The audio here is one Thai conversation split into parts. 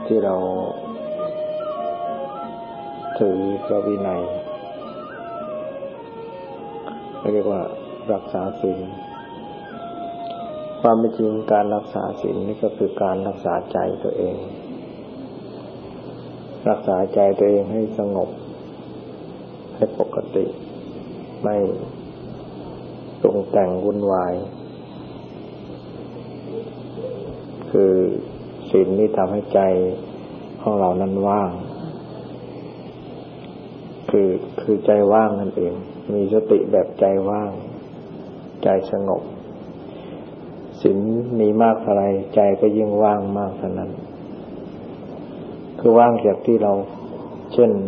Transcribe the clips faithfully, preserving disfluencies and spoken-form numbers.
ที่เราถือพระวินัยเรียกว่ารักษาศีลความเป็นจริงการรักษาศีลนี่ก็คือการรักษาใจตัวเองรักษาใจตัวเองให้สงบให้ปกติไม่ปรุงแต่งวุ่นวายคือศีลนี่ทำให้ใจของเรานั้นว่างคือคือใจว่างนั่นเองมีสติแบบใจว่างใจสงบศีลมีมากเท่าไรใจก็ยิ่งว่างมากเท่านั้นคือว่างจากที่เราเช่น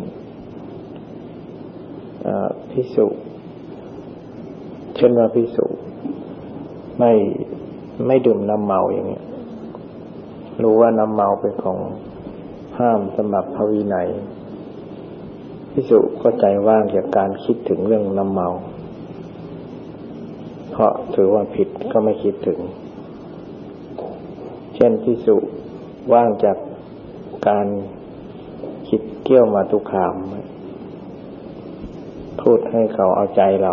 ภิกษุเช่นว่าภิกษุไม่ไม่ดื่มน้ำเมาอย่างเงี้ยรู้ว่าน้ำเมาเป็นของห้ามสำหรับพระวินัยภิกษุก็ใจว่างจากการคิดถึงเรื่องน้ำเมาเพราะถือว่าผิดก็ไม่คิดถึงเช่นภิกษุว่างจากการคิดเกี่ยวมาตุคามพูดให้เขาเอาใจเรา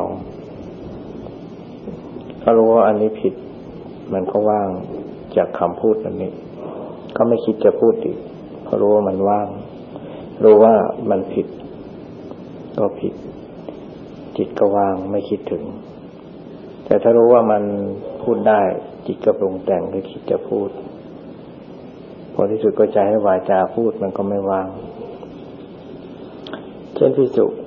ก็รู้ว่าอันนี้ผิดมันก็ว่างจากคำพูดอันนี้ก็ไม่คิดจะพูดอีกเพราะรู้ว่ามันว่างรู้ว่ามันผิดก็ผิดจิตก็ว่างไม่คิดถึงแต่ถ้ารู้ว่ามันพูดได้จิตก็ปรุงแต่งก็คิดจะพูดพอที่สุดก็ใจให้วาจาพูดมันก็ไม่ว่างเช่นภิกษุ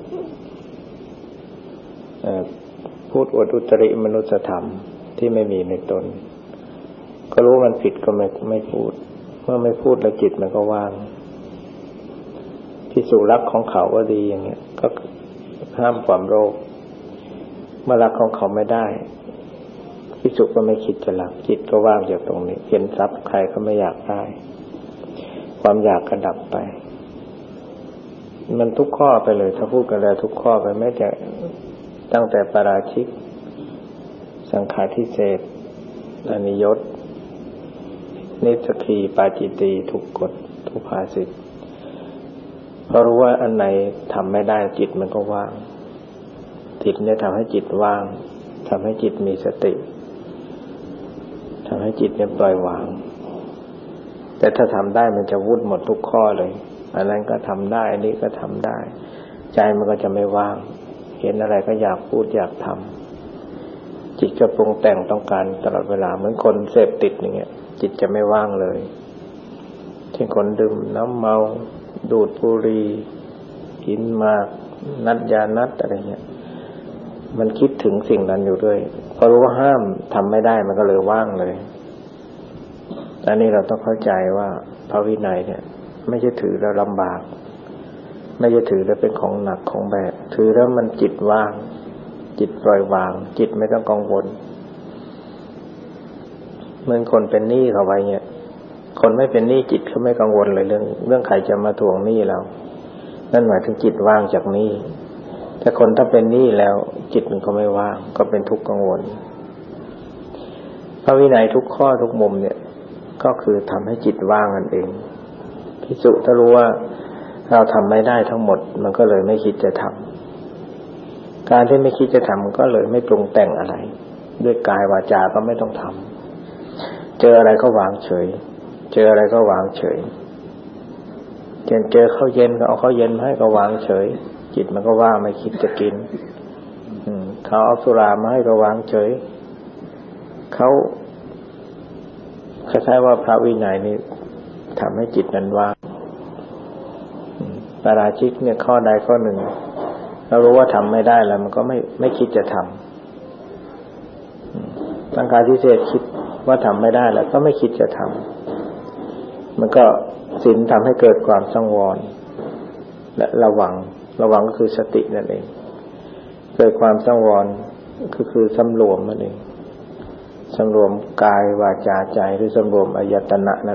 พูดอวดอุตริมนุสธรรมที่ไม่มีในตนก็รู้มันผิดก็ไม่ไม่พูดเมื่อไม่พูดแล้วจิตมันก็ว่างภิกษุรักของเขาก็ดีอย่างเงี้ยก็ห้ามความโลภเมื่อรักของเขาไม่ได้ภิกษุก็ไม่คิดจะรักจิตก็ว่างจากตรงนี้เห็นทรัพย์ใครก็ไม่อยากได้ความอยากก็ดับไปมันทุกข้อไปเลยถ้าพูดกันแล้วทุกข้อไปแม้แต่ตั้งแต่ปาราชิกสังฆาทิเศษอนิยตนิสกีปาจิตีทุกกฎทุกภาสิตเพราะรู้ว่าอันไหนทำไม่ได้จิตมันก็ว่างจิตเนี่ยทำให้จิตว่างทำให้จิตมีสติทำให้จิตเนี่ยปล่อยวางแต่ถ้าทำได้มันจะวุ่นหมดทุกข้อเลยอันนั้นก็ทำได้อันนี้ก็ทำได้ใจมันก็จะไม่ว่างเห็นอะไรก็อยากพูดอยากทำจิตก็ปรุงแต่งต้องการตลอดเวลาเหมือนคนเสพติดอย่างเงี้ยจิตจะไม่ว่างเลยเช่นคนดื่มน้ำเมาดูดบุหรี่กินมากนัดยานัดอะไรเงี้ยมันคิดถึงสิ่งนั้นอยู่ด้วยพอรู้ว่าห้ามทำไม่ได้มันก็เลยว่างเลยอันนี้เราต้องเข้าใจว่าพระวินัยเนี่ยไม่ใช่ถือแล้วลำบากไม่ใช่ถือแล้วเป็นของหนักของแบกถือแล้วมันจิตว่างจิตปล่อยวางจิตไม่ต้องกังวลเหมือนคนเป็นหนี้เขาไว้เนี่ยคนไม่เป็นหนี้จิตเขาไม่กังวลเลยเรื่องเรื่องใครจะมาทวงหนี้เรานั่นหมายถึงจิตว่างจากหนี้แต่คนถ้าเป็นหนี้แล้วจิตมันก็ไม่ว่างก็เป็นทุกข์กังวลพระวินัยทุกข้อทุกมุมเนี่ยก็คือทำให้จิตว่างนั่นเองภิกษุถ้ารู้ว่าเราทำไม่ได้ทั้งหมดมันก็เลยไม่คิดจะทำการที่ไม่คิดจะทำก็เลยไม่ปรุงแต่งอะไรด้วยกายวาจาก็ไม่ต้องทำเจออะไรก็วางเฉยเจออะไรก็วางเฉยเจอเจอข้าวเย็นก็เอาข้าวเย็นมาให้ก็วางเฉยจิตมันก็ว่างไม่คิดจะกินอืมเขาเอาสุรามาให้ก็วางเฉยเขาคล้ายๆว่าพระวินัยนี่ทำให้จิตนั้นว่างปาราชิกเนี่ยข้อใดข้อหนึ่งเรารู้ว่าทำไม่ได้แล้วมันก็ไม่ไม่คิดจะทำสังฆาทิเศษคิดว่าทำไม่ได้แล้วก็ไม่คิดจะทำมันก็ศีลทำให้เกิดความสังวรและระวังระวังก็คือสตินั่นเองเกิดความสังวรก็คือสำรวมนั่นเองสำรวมกายวาจาใจหรือสำรวมอายตนะนั่น